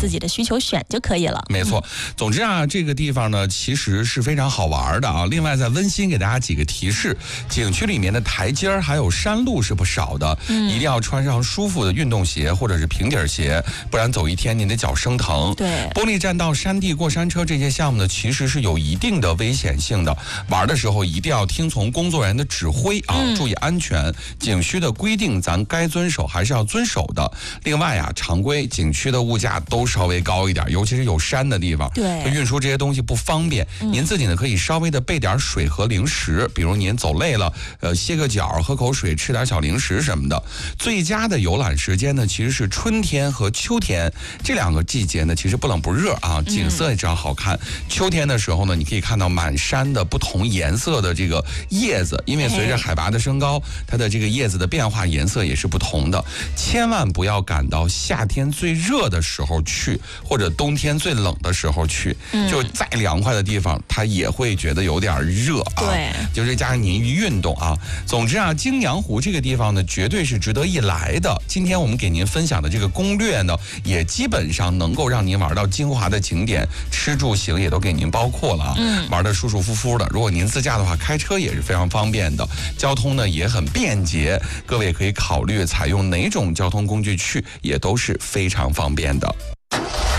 自己的需求选就可以了。 没错，总之啊，这个地方呢其实是非常好玩的啊。另外再温馨给大家几个提示，景区里面的台阶还有山路是不少的，一定要穿上舒服的运动鞋或者是平底鞋，不然走一天您的脚生疼。 对， 玻璃栈道、山地过山车这些项目呢，其实是有一定的危险性的，玩的时候一定要听从工作人员的指挥啊，注意安全。景区的规定咱该遵守还是要遵守的。另外啊，常规景区的物价都稍微高一点，尤其是有山的地方， 对， 运输这些东西不方便。您自己呢可以稍微的备点水和零食，比如您走累了，歇个脚，喝口水，吃点小零食什么的。最佳的游览时间呢，其实是春天和秋天这两个季节呢，其实不冷不热啊，景色也这样好看。秋天的时候呢，你可以看到满山的不同颜色的这个叶子，因为随着海拔的升高，它的这个叶子的变化颜色也是不同的。千万不要赶到夏天最热的时候去，或者冬天最冷的时候去，就再凉快的地方，它也会觉得有点热啊。 对， 就是加上您运动啊。总之啊，京阳湖这个地方呢，绝对是值得一来的。今天我们给您分享的这个攻略呢，也基本上能够让您玩到精华的景点，吃住行也都给您包括了啊。玩得舒舒服服的。如果您自驾的话，开车也是非常方便的，交通呢也很便捷。各位可以考虑采用哪种交通工具去，也都是非常方便的。